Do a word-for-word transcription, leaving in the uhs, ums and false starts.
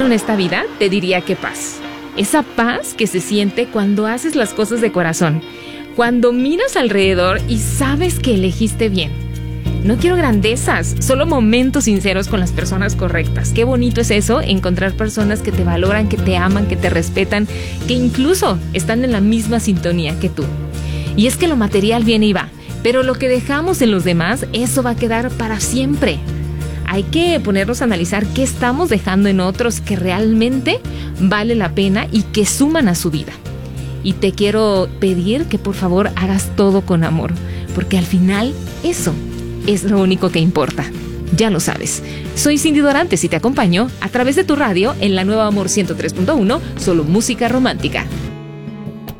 en esta vida, te diría que paz. Esa paz que se siente cuando haces las cosas de corazón, cuando miras alrededor y sabes que elegiste bien. No quiero grandezas, solo momentos sinceros con las personas correctas. Qué bonito es eso, encontrar personas que te valoran, que te aman, que te respetan, que incluso están en la misma sintonía que tú. Y es que lo material viene y va, pero lo que dejamos en los demás, eso va a quedar para siempre. Hay que ponernos a analizar qué estamos dejando en otros que realmente vale la pena y que suman a su vida. Y te quiero pedir que por favor hagas todo con amor, porque al final eso es lo único que importa. Ya lo sabes. Soy Cindy Dorantes y te acompaño a través de tu radio en la Nueva Amor ciento tres punto uno, solo música romántica.